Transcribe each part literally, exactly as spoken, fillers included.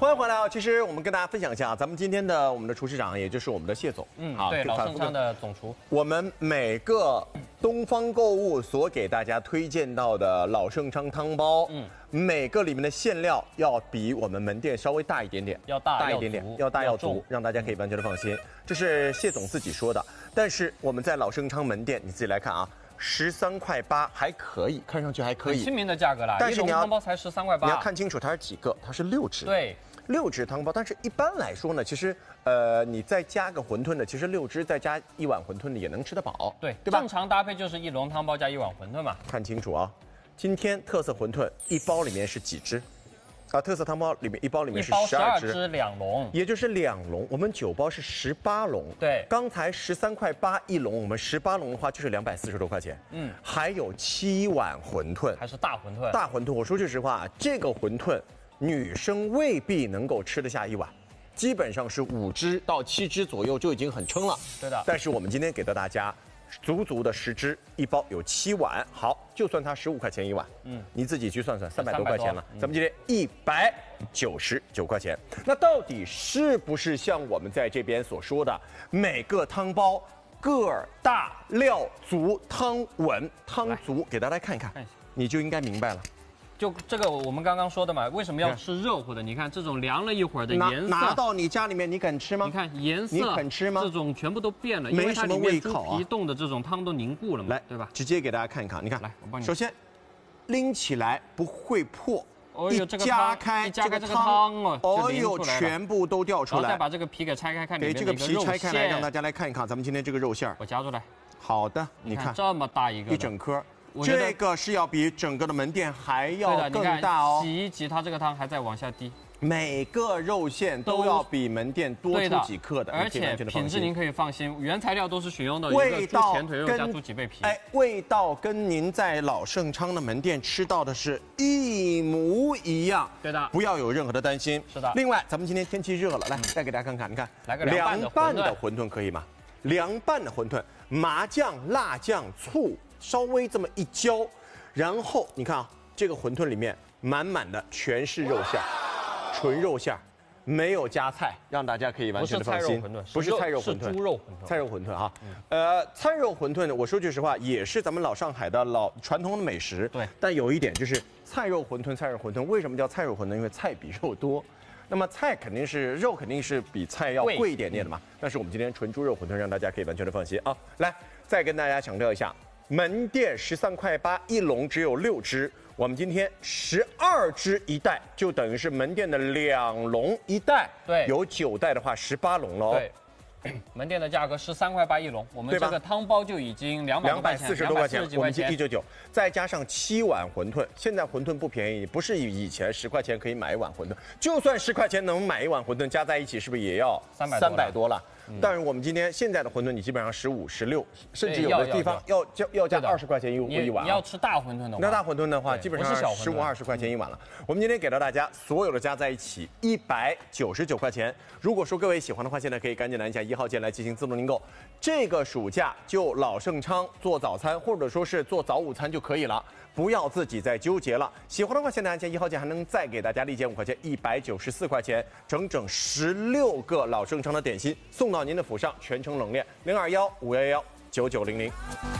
欢迎回来啊！其实我们跟大家分享一下，咱们今天的我们的厨师长，也就是我们的谢总， 嗯，好，对，老盛昌的总厨。 我们每个东方购物所给大家推荐到的老盛昌汤包，嗯，每个里面的馅料要比我们门店稍微大一点点， 要大大一点点，要大要足，让大家可以完全的放心。这是谢总自己说的，但是我们在老盛昌门店，你自己来看啊。十三块八还可以，看上去还可以， 亲民的价格啦。 但是你要汤包才十三块八， 你要看清楚它是几个，它是六只。 对， 六只汤包。但是一般来说呢，其实呃，你再加个馄饨的，其实六只再加一碗馄饨的也能吃得饱。 对， 对吧？ 正常搭配就是一笼汤包加一碗馄饨嘛。 看清楚啊，今天特色馄饨一包里面是几只？啊，特色汤包里面一包里面是十二只， 两笼， 也就是两笼。我们九包是十八笼， 对， 刚才十三块八一笼，我们十八笼的话就是两百四十多块钱，嗯，还有七碗馄饨， 还是大馄饨， 大馄饨。我说句实话，这个馄饨女生未必能够吃得下一碗，基本上是五只到七只左右就已经很撑了， 对的。 但是我们今天给到大家。足足的十只，一包有七碗，好，就算它十五块钱一碗，嗯，你自己去算算，三百多块钱了。嗯、咱们今天一百九十九块钱，那到底是不是像我们在这边所说的，每个汤包个儿大、料足、汤稳、汤足？给大家看一看，你就应该明白了。 就这个我们刚刚说的嘛，为什么要吃热乎的？你看这种凉了一会儿的颜色， 拿到你家里面，你敢吃吗？ 你看颜色， 你肯吃吗？ 这种全部都变了， 没什么胃口啊。 猪皮冻的这种汤都凝固了嘛， 来， 对吧？ 直接给大家看一看，你看， 来，我帮你。 首先，拎起来不会破， 哦呦，这个夹开这个汤哦， 哦呦，全部都掉出来。 再把这个皮给拆开，看里面给这个皮拆开来，让大家来看一看咱们今天这个肉馅儿。 我夹出来。 好的，你看这么大一个， 一整颗。这个是要比整个的门店还要更大哦。 挤一挤，它这个汤还在往下滴。 每个肉馅都要比门店多出几克的， 而且品质您可以放心，原材料都是选用的味道前腿肉加猪脊背皮。 哎，味道跟您在老盛昌的门店吃到的是一模一样。 对的， 不要有任何的担心。 是的。 另外，咱们今天天气热了，来再给大家看看，你看， 来个凉拌的馄饨可以吗？凉拌的馄饨，麻酱、辣酱、醋稍微这么一浇。然后你看啊，这个馄饨里面满满的全是肉馅，纯肉馅，没有加菜，让大家可以完全的放心。 不是菜肉馄饨， 不是菜肉馄饨， 猪肉馄饨。 菜肉馄饨哈，呃，菜肉馄饨呢，我说句实话，也是咱们老上海的老传统的美食。 对。 但有一点就是菜肉馄饨，菜肉馄饨为什么叫菜肉馄饨？因为菜比肉多。那么菜肯定是肉，肯定是比菜要贵一点点的嘛。但是我们今天纯猪肉馄饨，让大家可以完全的放心啊。来，再跟大家强调一下。门店十三块八一笼，只有六只。我们今天十二只一袋，就等于是门店的两笼一袋。 对， 有九袋的话，十八笼了哦。 对，门店的价格十三块八一笼，我们这个汤包就已经两百两百四十多块钱，我们一九九，再加上七碗馄饨。现在馄饨不便宜，不是以前十块钱可以买一碗馄饨，就算十块钱能买一碗馄饨，加在一起是不是也要三百三百多了？但是我们今天现在的馄饨，你基本上十五、十六，甚至有的地方要加要加二十块钱一一碗。 你要吃大馄饨的话， 那大馄饨的话，基本上十五、二十块钱一碗了。我们今天给到大家所有的加在一起一百九十九块钱。如果说各位喜欢的话，现在可以赶紧按下一号键来进行自动订购。这个暑假就老盛昌做早餐或者说是做早午餐就可以了。不要自己再纠结了。喜欢的话，现在按下一号键，还能再给大家立减五块钱，一百九十四块钱，整整十六个老盛昌的点心送到您的府上，全程冷链。零二幺五幺幺九九零零。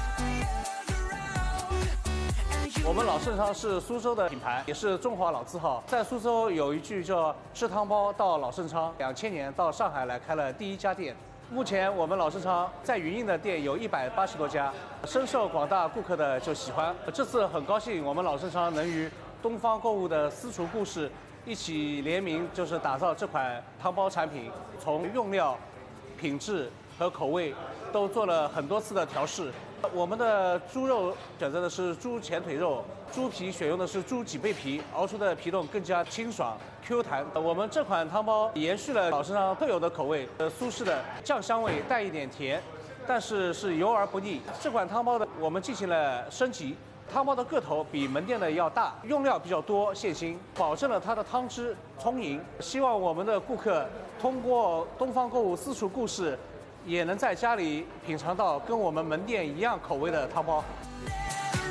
我们老盛昌是苏州的品牌，也是中华老字号。在苏州有一句叫“吃汤包到老盛昌”，两千年到上海来开了第一家店。目前我们老盛昌在云印的店有一百八十多家，深受广大顾客的就喜欢。这次很高兴，我们老盛昌能与东方购物的私厨故事一起联名，就是打造这款汤包产品。从用料、品质和口味都做了很多次的调试。我们的猪肉选择的是猪前腿肉，猪皮选用的是猪脊背皮，熬出的皮冻更加清爽 Q 弹。我们这款汤包延续了老盛昌特有的口味，呃，苏式的酱香味带一点甜，但是是油而不腻。这款汤包的我们进行了升级，汤包的个头比门店的要大，用料比较多，馅新，保证了它的汤汁充盈。希望我们的顾客通过东方购物私厨故事，也能在家里品尝到跟我们门店一样口味的汤包。